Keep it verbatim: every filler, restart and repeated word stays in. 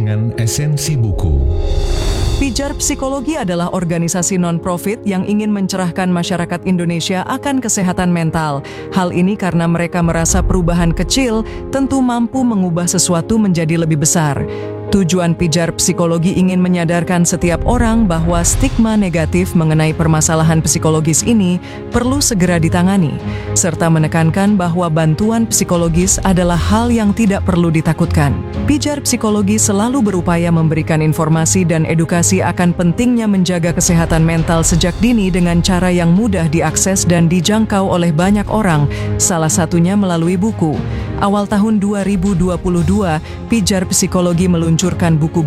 dengan esensi buku. Pijar Psikologi adalah organisasi non-profit yang ingin mencerahkan masyarakat Indonesia akan kesehatan mental. Hal ini karena mereka merasa perubahan kecil tentu mampu mengubah sesuatu menjadi lebih besar. Tujuan Pijar Psikologi ingin menyadarkan setiap orang bahwa stigma negatif mengenai permasalahan psikologis ini perlu segera ditangani, serta menekankan bahwa bantuan psikologis adalah hal yang tidak perlu ditakutkan. Pijar Psikologi selalu berupaya memberikan informasi dan edukasi akan pentingnya menjaga kesehatan mental sejak dini dengan cara yang mudah diakses dan dijangkau oleh banyak orang, salah satunya melalui buku. Awal tahun dua ribu dua puluh dua, Pijar Psikologi meluncurkan buku